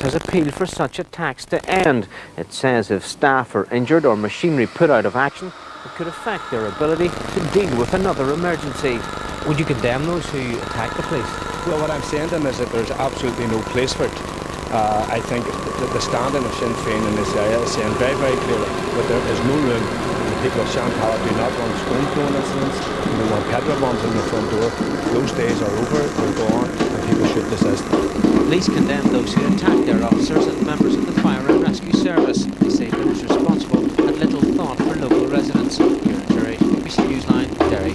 has appealed for such attacks to end. It says if staff are injured or machinery put out of action, it could affect their ability to deal with another emergency. Would you condemn those who attack the police? Well, what I'm saying to them is that there's absolutely no place for it. I think that the standing of Sinn Féin in this area is saying very, very clearly that there is no room. The people of Shantala do not want stone-throwing incidents. They don't want petrol bombs in the front door. Those days are over, they're gone, and people should desist. Police condemn those who attack their officers and members of the Fire and Rescue Service. They say those responsible had little thought for local residents. Kieran Jury, BBC Newsline, Derry.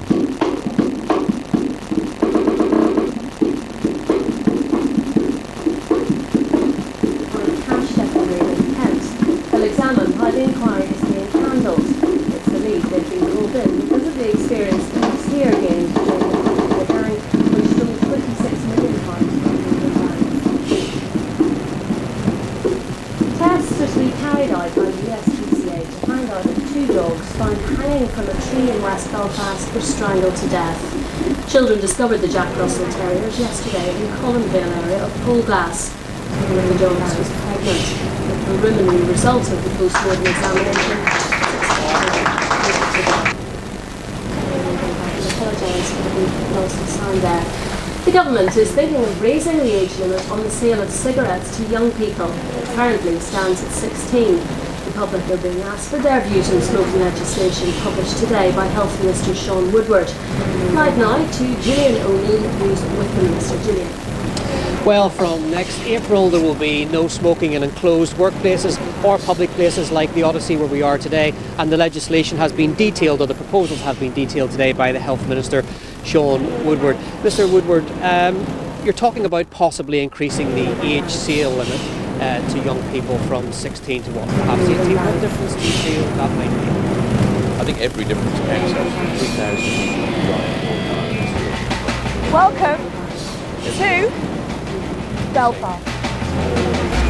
Examine how the inquiry is being handled. It's believed they've been called in because of the experience that was here again during the hearing, which stole £26 million from the bank. Tests are to be carried out by the USPCA to find out if 2 dogs found hanging from a tree in West Belfast were strangled to death. Children discovered the Jack Russell Terriers yesterday in Columnvale area of Polglass. When the dog was pregnant. The preliminary results of the post-mortem examination. The government is thinking of raising the age limit on the sale of cigarettes to young people. It currently stands at 16. The public are being asked for their views on smoking legislation published today by Health Minister Sean Woodward. Right now to Gillian O'Neill, who's with the Minister. Gillian. Well, from next April there will be no smoking in enclosed workplaces or public places like the Odyssey where we are today, and the legislation has been detailed, or the proposals have been detailed today by the Health Minister Sean Woodward. Mr Woodward, you're talking about possibly increasing the age sale limit to young people from 16 to what, perhaps 18. What difference do you feel that might make? I think every difference makes sense. 3,000. Welcome to Belfast.